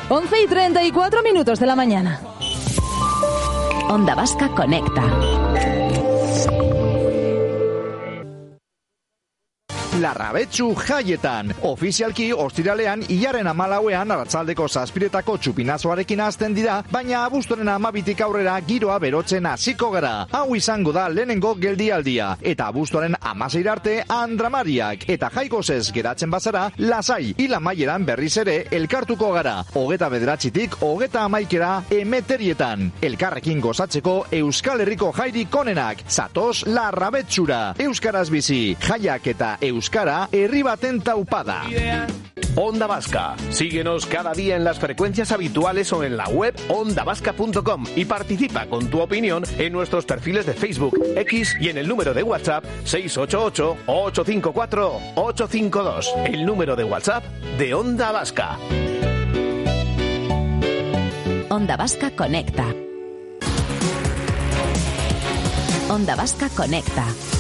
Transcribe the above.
11:34 de la mañana. Onda Vasca conecta. Larrabetzu jaietan. Ofizialki ostiralean hilaren 14ean arratsaldeko 7:00 txupinazoarekin hasten dira, baina abuztuaren 12 aurrera giroa berotzen hasiko gara. Hau izango da lehenengo geldialdia, eta abuztuaren 16 arte andramariak, eta jaigozez geratzen bazara, lasai hil amaieran berriz ere elkartuko gara. 29tik 31 emeterietan. Elkarrekin gozatzeko Euskal Herriko jairik onenak. Zatoz Larrabetzura. Euskaraz bizi, jaiak eta Euskara, herri baten taupada. Onda Vasca. Síguenos cada día en las frecuencias habituales o en la web ondavasca.com y participa con tu opinión en nuestros perfiles de Facebook, X y en el número de WhatsApp 688-854-852. El número de WhatsApp de Onda Vasca. Onda Vasca conecta. Onda Vasca conecta.